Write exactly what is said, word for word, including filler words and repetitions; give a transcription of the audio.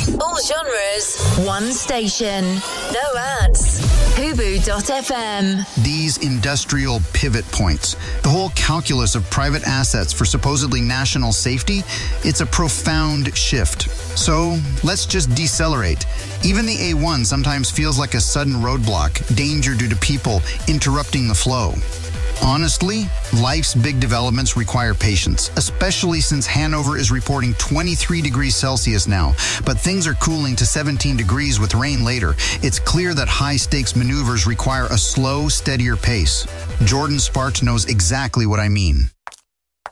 All genres, one station. No ads. Hubu dot f m. These industrial pivot points, the whole calculus of private assets for supposedly national safety, it's a profound shift. So let's just decelerate. Even the A one sometimes feels like a sudden roadblock, danger due to people interrupting the flow. Honestly, life's big developments require patience, especially since Hanover is reporting twenty-three degrees Celsius now, but things are cooling to seventeen degrees with rain later. It's clear that high-stakes maneuvers require a slow, steadier pace. Jordan Sparks knows exactly what I mean.